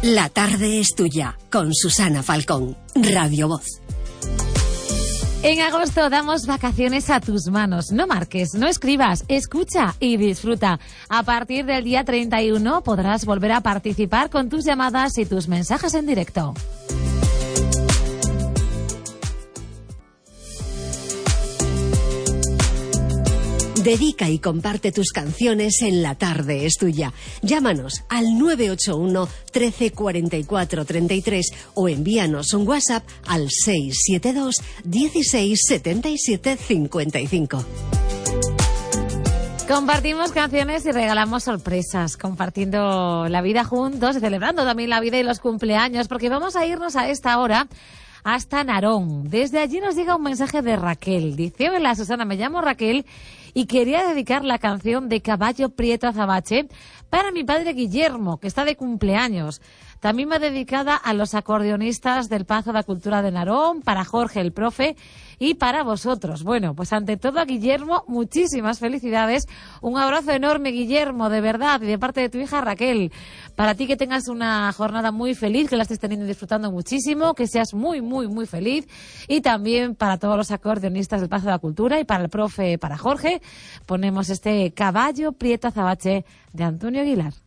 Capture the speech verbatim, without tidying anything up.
La tarde es tuya, con Susana Falcón, Radio Voz. En agosto damos vacaciones a tus manos. No marques, no escribas, escucha y disfruta. A partir del día treinta y uno podrás volver a participar con tus llamadas y tus mensajes en directo. Dedica y comparte tus canciones en La tarde es tuya. Llámanos al nueve ocho uno, trece, cuarenta y cuatro, treinta y tres o envíanos un WhatsApp al seis siete dos, dieciséis, setenta y siete, cincuenta y cinco. Compartimos canciones y regalamos sorpresas, compartiendo la vida juntos y celebrando también la vida y los cumpleaños, porque vamos a irnos a esta hora hasta Narón. Desde allí nos llega un mensaje de Raquel. Dice: hola Susana, me llamo Raquel y quería dedicar la canción de Caballo Prieto Azabache para mi padre Guillermo, que está de cumpleaños. También va dedicada a los acordeonistas del Pazo da Cultura de Narón, para Jorge el profe y para vosotros. Bueno, pues ante todo a Guillermo, muchísimas felicidades. Un abrazo enorme, Guillermo, de verdad, y de parte de tu hija Raquel. Para ti, que tengas una jornada muy feliz, que la estés teniendo y disfrutando muchísimo, que seas muy, muy, muy feliz. Y también para todos los acordeonistas del Pazo da Cultura y para el profe, para Jorge, ponemos este Caballo Prieto Azabache de Antonio Aguilar.